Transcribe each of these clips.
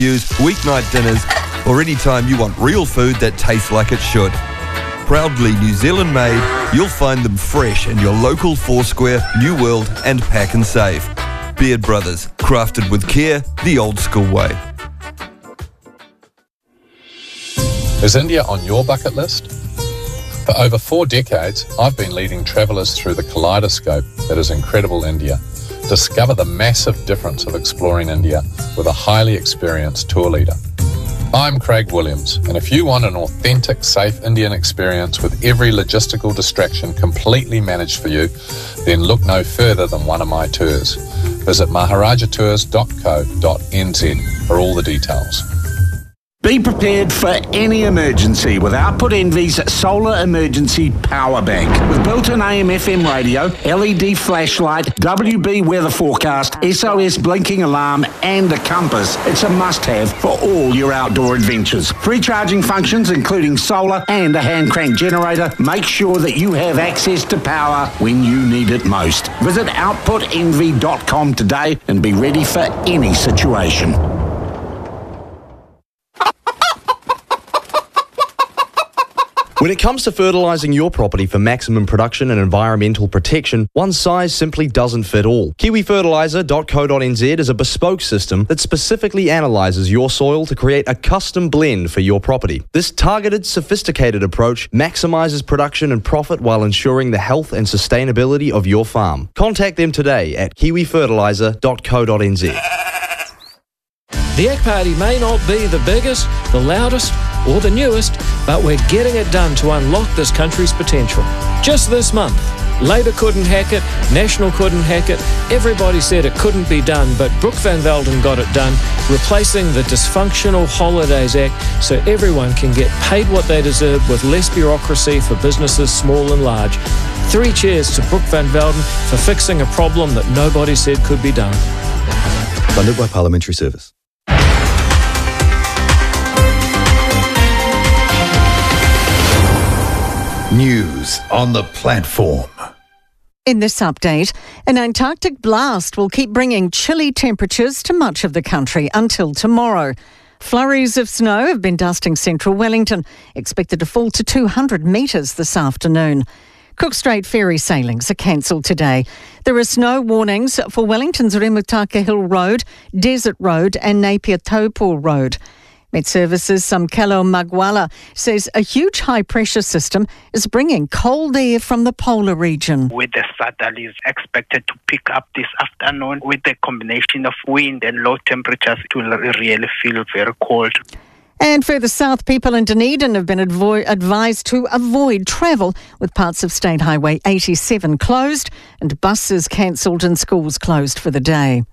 weeknight dinners, or any time you want real food that tastes like it should. Proudly New Zealand made, you'll find them fresh in your local Foursquare, New World and Pack and Save. Beard Brothers, crafted with care, the old school way. Is India on your bucket list? For over 4 decades, I've been leading travellers through the kaleidoscope that is incredible India. Discover the massive difference of exploring India with a highly experienced tour leader. I'm Craig Williams, and if you want an authentic, safe Indian experience with every logistical distraction completely managed for you, then look no further than one of my tours. Visit maharajatours.co.nz for all the details. Be prepared for any emergency with Output Envy's Solar Emergency Power Bank. With built-in AM/FM radio, LED flashlight, WB weather forecast, SOS blinking alarm and a compass, it's a must-have for all your outdoor adventures. Free charging functions including solar and a hand-crank generator. Make sure that you have access to power when you need it most. Visit outputenvy.com today and be ready for any situation. When it comes to fertilising your property for maximum production and environmental protection, one size simply doesn't fit all. KiwiFertiliser.co.nz is a bespoke system that specifically analyses your soil to create a custom blend for your property. This targeted, sophisticated approach maximises production and profit while ensuring the health and sustainability of your farm. Contact them today at KiwiFertiliser.co.nz. The Yak Party may not be the biggest, the loudest, or the newest, but we're getting it done to unlock this country's potential. Just this month, Labour couldn't hack it, National couldn't hack it, everybody said it couldn't be done, but Brooke Van Velden got it done, replacing the dysfunctional Holidays Act so everyone can get paid what they deserve with less bureaucracy for businesses small and large. 3 cheers to Brooke Van Velden for fixing a problem that nobody said could be done. Funded by Parliamentary Service. News on the platform. In this update, an Antarctic blast will keep bringing chilly temperatures to much of the country until tomorrow. Flurries of snow have been dusting central Wellington, expected to fall to 200 metres this afternoon. Cook Strait ferry sailings are cancelled today. There are snow warnings for Wellington's Remutaka Hill Road, Desert Road and Napier Taupo Road. Met Services Samkelo Magwala says a huge high-pressure system is bringing cold air from the polar region. Weather saddle is expected to pick up this afternoon with the combination of wind and low temperatures. It will really feel very cold. And further south, people in Dunedin have been advised to avoid travel with parts of State Highway 87 closed and buses cancelled and schools closed for the day.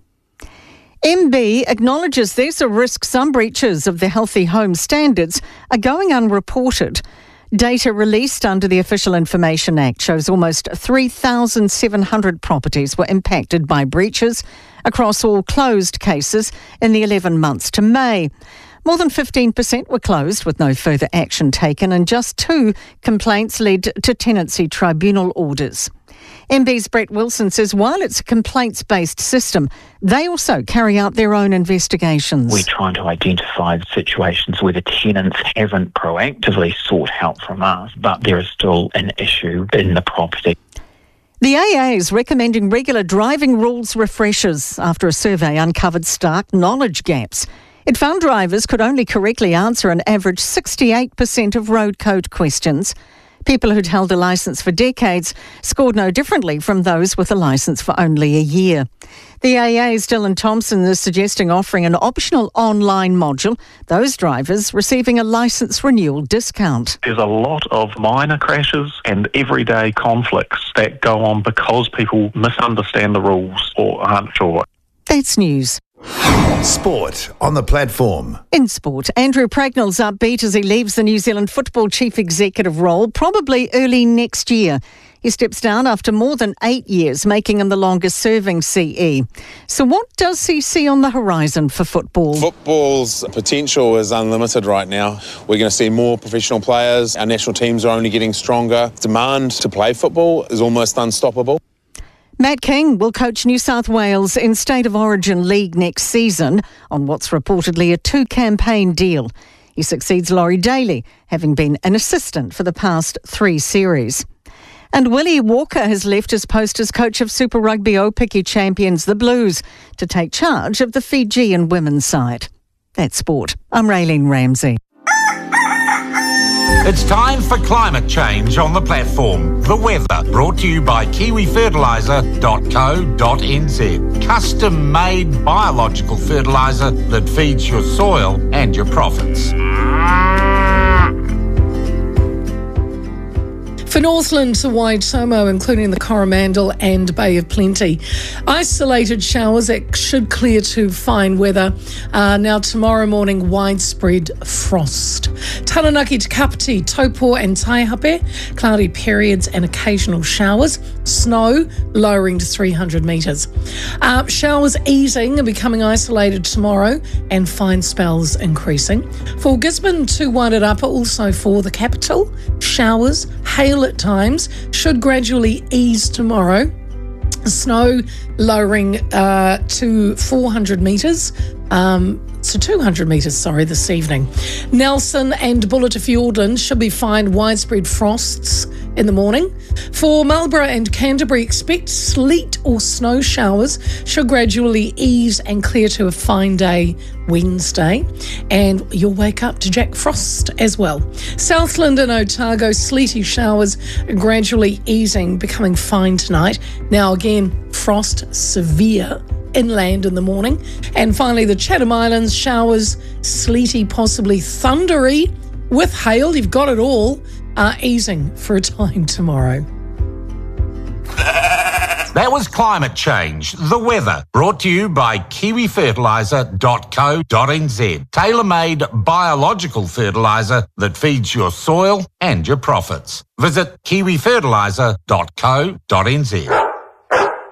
MB acknowledges there's a risk some breaches of the Healthy Home Standards are going unreported. Data released under the Official Information Act shows almost 3,700 properties were impacted by breaches across all closed cases in the 11 months to May. More than 15% were closed with no further action taken, and just 2 complaints led to tenancy tribunal orders. MB's Brett Wilson says while it's a complaints-based system, they also carry out their own investigations. We're trying to identify situations where the tenants haven't proactively sought help from us, but there is still an issue in the property. The AA is recommending regular driving rules refreshers after a survey uncovered stark knowledge gaps. It found drivers could only correctly answer an average 68% of road code questions. People who'd held a licence for decades scored no differently from those with a licence for only a year. The AA's Dylan Thompson is suggesting offering an optional online module, those drivers receiving a licence renewal discount. There's a lot of minor crashes and everyday conflicts that go on because people misunderstand the rules or aren't sure. That's news. Sport on the platform. In sport, Andrew Pragnell's upbeat as he leaves the New Zealand Football Chief Executive role, probably early next year. He steps down after more than 8 years, making him the longest-serving CE. So what does he see on the horizon for football? Football's potential is unlimited right now. We're going to see more professional players. Our national teams are only getting stronger. Demand to play football is almost unstoppable. Matt King will coach New South Wales in State of Origin League next season on what's reportedly a 2-campaign deal. He succeeds Laurie Daly, having been an assistant for the past 3 series. And Willie Walker has left his post as coach of Super Rugby Aupiki champions, the Blues, to take charge of the Fijian women's side. That's sport. I'm Raylene Ramsey. It's time for climate change on the platform. The weather, brought to you by kiwifertiliser.co.nz. Custom-made biological fertiliser that feeds your soil and your profits. For Northland to Waitomo, including the Coromandel and Bay of Plenty, isolated showers that should clear to fine weather. Now tomorrow morning, widespread frost. Taranaki to Kapiti, Taupo and Taihape, cloudy periods and occasional showers. Snow lowering to 300 metres. Showers easing and becoming isolated tomorrow, and fine spells increasing. For Gisborne to Wairarapa, also for the capital, showers, hail at times, should gradually ease tomorrow. Snow lowering to 400 metres. So 200 metres, this evening. Nelson and Bulla to Fiordland should be fine, widespread frosts in the morning. For Marlborough and Canterbury, expect sleet or snow showers, should gradually ease and clear to a fine day Wednesday. And you'll wake up to Jack Frost as well. Southland and Otago, sleety showers gradually easing, becoming fine tonight. Now again, frost severe inland in the morning. And finally, the Chatham Islands, showers, sleety, possibly thundery with hail. You've got it all. Easing for a time tomorrow. That was climate change, the weather, brought to you by kiwifertiliser.co.nz. Tailor-made biological fertiliser that feeds your soil and your profits. Visit kiwifertiliser.co.nz.